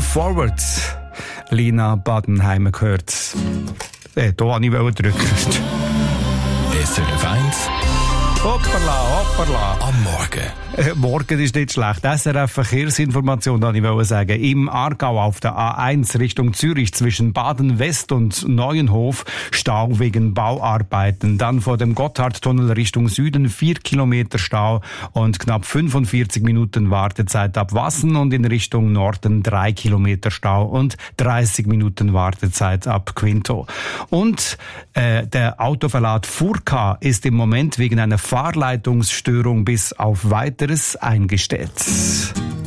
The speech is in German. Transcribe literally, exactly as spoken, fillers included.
Forward. Lina Badenheimer gehört. Äh, da wollte ich drücken. S R F eins. Hoppala, hoppala. Am Morgen. Äh, morgen ist nicht schlecht. S R F Verkehrsinformation, wollte ich sagen. Im Aargau auf der A eins Richtung Zürich zwischen Baden-West und Neuenhof Stau wegen Bauarbeiten. Dann vor dem Gotthardtunnel Richtung Süden vier Kilometer Stau und knapp fünfundvierzig Minuten Wartezeit ab Wassen und in Richtung Norden drei Kilometer Stau und dreißig Minuten Wartezeit ab Quinto. Und äh, der Autoverlad Furka ist im Moment wegen einer Fahrleitungsstörung bis auf weiteres eingestellt.